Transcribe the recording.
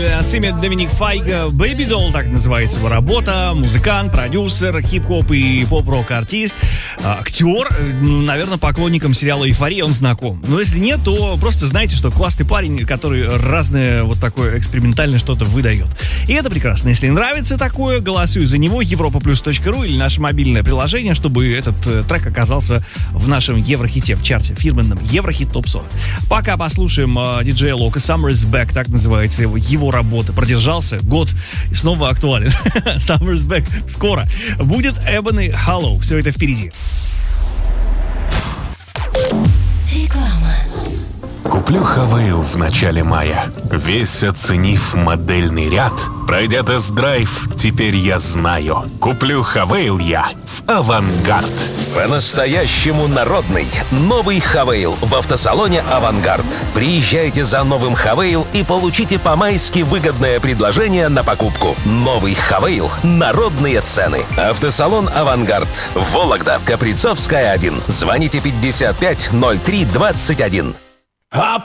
с именем Доминик Файга. Baby Doll, так называется его работа. Музыкант, продюсер, хип-хоп и поп-рок артист, актер. Наверное, поклонникам сериала «Эйфория» он знаком. Но если нет, то просто знайте, что классный парень, который разное вот такое экспериментальное что-то выдает. И это прекрасно. Если нравится такое, голосуй за него. europaplus.ru или наше мобильное приложение, чтобы этот трек оказался в нашем Еврохите, в чарте, фирменном Еврохит ТОП 40. Пока послушаем диджея Лока. Summer is Back, так называется его работа. Продержался год и снова актуален. Summer is Back. Скоро будет Ebony Hollow. Все это впереди. Реклама. Куплю Хавейл в начале мая. Весь оценив модельный ряд, пройдя тест-драйв, теперь я знаю. Куплю Хавейл я в Авангард. По-настоящему народный. Новый Хавейл в автосалоне «Авангард». Приезжайте за новым Хавейл и получите по-майски выгодное предложение на покупку. Новый Хавейл. Народные цены. Автосалон «Авангард». Вологда. Каприцовская, 1. Звоните 55 03 21.